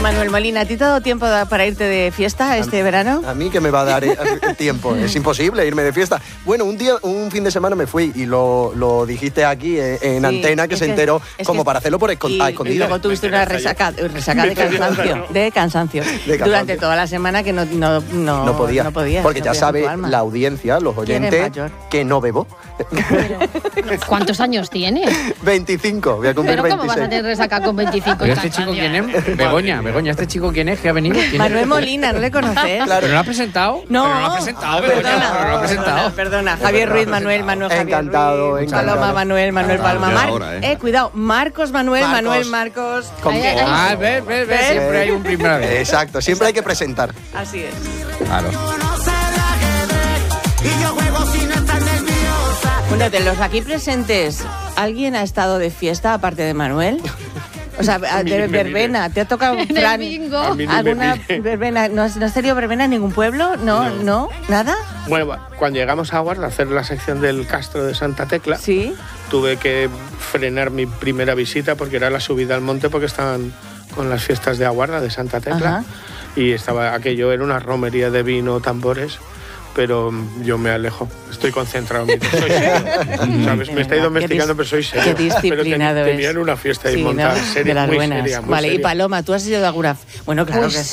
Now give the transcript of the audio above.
Manuel Molina, ¿a ti te ha dado tiempo para irte de fiesta este verano? A mí que me va a dar tiempo, es imposible irme de fiesta. Bueno, un fin de semana me fui y lo dijiste aquí en antena, que se enteró como para hacerlo a escondidas. Y luego tuviste una resaca de cansancio. Durante toda la semana que no podías. Porque ya sabe la audiencia, los oyentes, que no bebo. ¿Cuántos años tienes? 25, voy a cumplir 26. ¿Pero cómo vas a tener resaca con 25? ¿Pero este chico quién es? Begoña, ¿este chico quién es? ¿Que ha venido? Manuel Molina, ¿no le conoces? Claro. ¿Pero lo ha presentado? No. Pero lo ha presentado, Begoña. Perdona. Javier Ruiz, Manuel Javier encantado, Ruiz. encantado. Paloma, Manuel Palma. Cuidado, Marcos, Manuel, Marcos. Ves, siempre hay un primera vez. Exacto, siempre hay que presentar. Así es. Claro. Bueno, de los aquí presentes, ¿alguien ha estado de fiesta aparte de Manuel? O sea, de verbena, ¿te ha tocado, Fran, alguna verbena? ¿No has tenido verbena en ningún pueblo? ¿No? ¿Nada? Bueno, cuando llegamos a Guarda a hacer la sección del Castro de Santa Tecla, ¿sí? Tuve que frenar mi primera visita porque era la subida al monte, porque estaban con las fiestas de Aguarda de Santa Tecla. Ajá. Y estaba aquello, era una romería de vino, tambores, pero yo me alejo, estoy concentrado en mí. Soy serio, ¿sabes? Me está domesticando, pero soy serio. Qué disciplinado pero tenía una fiesta y montar, de las muy buenas. seria, muy vale, seria. y Paloma, ¿tú has ido de alguna? Bueno, claro que sí.